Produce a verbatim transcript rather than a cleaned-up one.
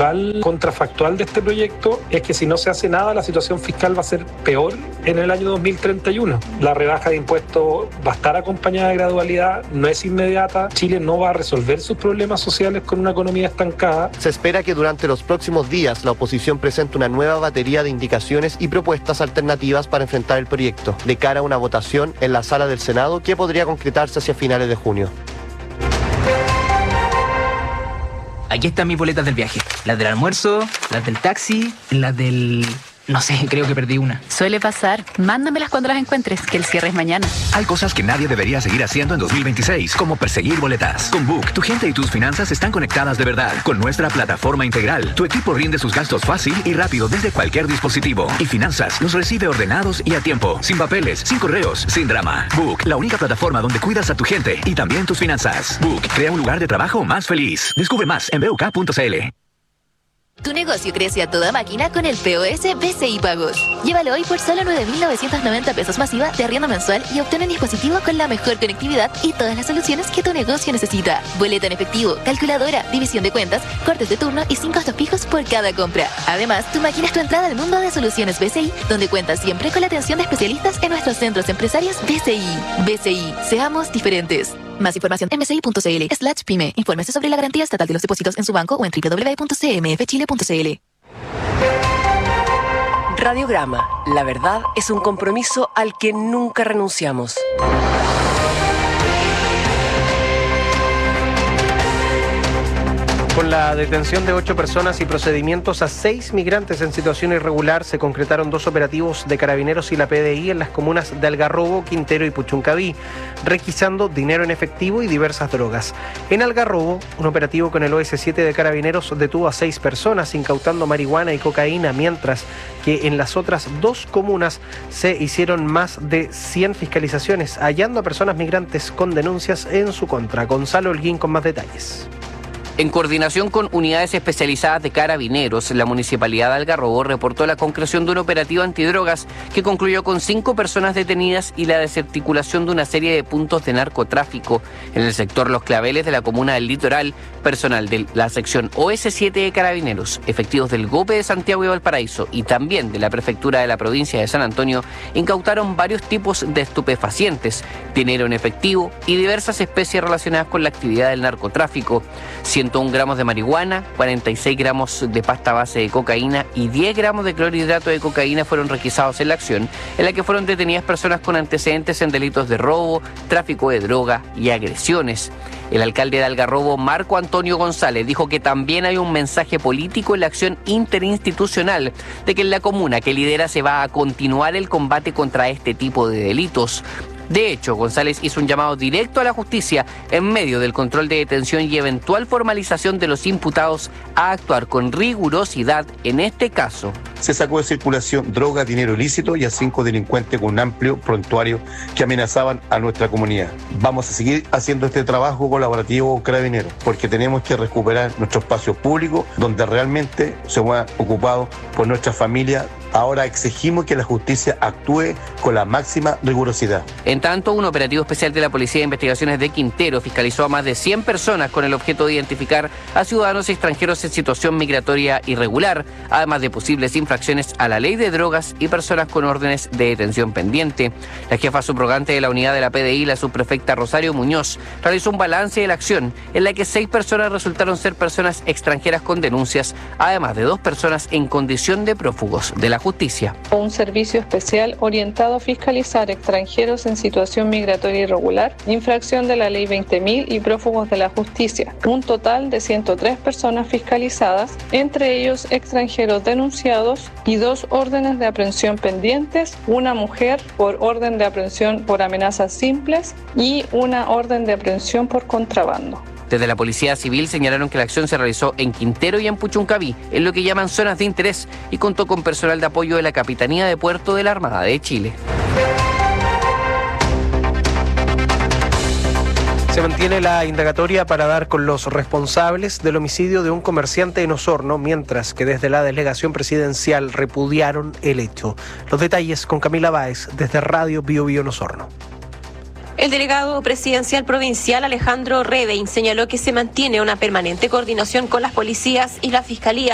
principal contrafactual de este proyecto es que si no se hace nada, la situación fiscal va a ser peor en el año dos mil treinta y uno. La rebaja de impuestos va a estar acompañada de gradualidad, no es inmediata. Chile no va a resolver sus problemas sociales con una economía estancada. Se espera que durante los próximos días la oposición presente una nueva batería de indicaciones y propuestas alternativas para enfrentar el proyecto, de cara a una votación en la sala del Senado que podría concretarse hacia finales de junio. Aquí están mis boletas del viaje. Las del almuerzo, las del taxi, las del... No sé, creo que perdí una. Suele pasar. Mándamelas cuando las encuentres, que el cierre es mañana. Hay cosas que nadie debería seguir haciendo en dos mil veintiséis, como perseguir boletas. Con Book, tu gente y tus finanzas están conectadas de verdad. Con nuestra plataforma integral, tu equipo rinde sus gastos fácil y rápido desde cualquier dispositivo. Y Finanzas los recibe ordenados y a tiempo. Sin papeles, sin correos, sin drama. Book, la única plataforma donde cuidas a tu gente y también tus finanzas. Book, crea un lugar de trabajo más feliz. Descubre más en b u k punto c l. Tu negocio crece a toda máquina con el P O S B C I Pagos. Llévalo hoy por solo nueve mil novecientos noventa pesos masiva de arriendo mensual y obtén un dispositivo con la mejor conectividad y todas las soluciones que tu negocio necesita. Boleta en efectivo, calculadora, división de cuentas, cortes de turno y sin costos fijos por cada compra. Además, tu máquina es tu entrada al mundo de soluciones B C I, donde cuentas siempre con la atención de especialistas en nuestros centros empresarios B C I. B C I, seamos diferentes. Más información en bci.cl slash pyme. Infórmese sobre la garantía estatal de los depósitos en su banco o en doble u doble u doble u punto c m f chile punto c l. Radiograma. La verdad es un compromiso al que nunca renunciamos. Con la detención de ocho personas y procedimientos a seis migrantes en situación irregular, se concretaron dos operativos de Carabineros y la P D I en las comunas de Algarrobo, Quintero y Puchuncaví, requisando dinero en efectivo y diversas drogas. En Algarrobo, un operativo con el O S siete de Carabineros detuvo a seis personas, incautando marihuana y cocaína, mientras que en las otras dos comunas se hicieron más de cien fiscalizaciones, hallando a personas migrantes con denuncias en su contra. Gonzalo Holguín con más detalles. En coordinación con unidades especializadas de Carabineros, la Municipalidad de Algarrobo reportó la concreción de un operativo antidrogas que concluyó con cinco personas detenidas y la desarticulación de una serie de puntos de narcotráfico en el sector Los Claveles de la comuna del Litoral. Personal de la sección O S siete de Carabineros, efectivos del G O P E de Santiago y Valparaíso y también de la Prefectura de la provincia de San Antonio incautaron varios tipos de estupefacientes, dinero en efectivo y diversas especies relacionadas con la actividad del narcotráfico. ciento un gramos de marihuana, cuarenta y seis gramos de pasta base de cocaína y diez gramos de clorhidrato de cocaína fueron requisados en la acción, en la que fueron detenidas personas con antecedentes en delitos de robo, tráfico de droga y agresiones. El alcalde de Algarrobo, Marco Antonio González, dijo que también hay un mensaje político en la acción interinstitucional de que en la comuna que lidera se va a continuar el combate contra este tipo de delitos. De hecho, González hizo un llamado directo a la justicia en medio del control de detención y eventual formalización de los imputados a actuar con rigurosidad en este caso. Se sacó de circulación droga, dinero ilícito y a cinco delincuentes con un amplio prontuario que amenazaban a nuestra comunidad. Vamos a seguir haciendo este trabajo colaborativo con Carabineros porque tenemos que recuperar nuestro espacio público donde realmente se va ocupado por nuestra familia. Ahora exigimos que la justicia actúe con la máxima rigurosidad. En tanto, un operativo especial de la Policía de Investigaciones de Quintero fiscalizó a más de cien personas con el objeto de identificar a ciudadanos extranjeros en situación migratoria irregular, además de posibles infracciones a la ley de drogas y personas con órdenes de detención pendiente. La jefa subrogante de la unidad de la P D I, la subprefecta Rosario Muñoz, realizó un balance de la acción en la que seis personas resultaron ser personas extranjeras con denuncias, además de dos personas en condición de prófugos de la justicia. Un servicio especial orientado a fiscalizar extranjeros en situación migratoria irregular, infracción de la ley veinte mil y prófugos de la justicia. Un total de ciento tres personas fiscalizadas, entre ellos extranjeros denunciados y dos órdenes de aprehensión pendientes, una mujer por orden de aprehensión por amenazas simples y una orden de aprehensión por contrabando. Desde la Policía Civil señalaron que la acción se realizó en Quintero y en Puchuncaví, en lo que llaman zonas de interés, y contó con personal de apoyo de la Capitanía de Puerto de la Armada de Chile. Se mantiene la indagatoria para dar con los responsables del homicidio de un comerciante en Osorno, mientras que desde la delegación presidencial repudiaron el hecho. Los detalles con Camila Báez desde Radio Bio Bio en Osorno. El delegado presidencial provincial Alejandro Redein señaló que se mantiene una permanente coordinación con las policías y la fiscalía